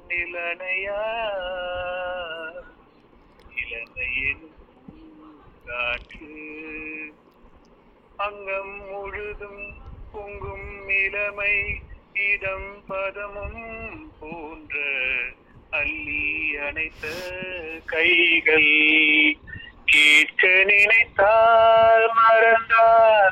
நிலனையா இளமையின் காற்று அங்கம் முழுதும் பொங்கும் இளமை இடம் பதமும் போன்ற அள்ளி அணைத்த கைகள் கேட்க நினைத்தால் மறந்தால்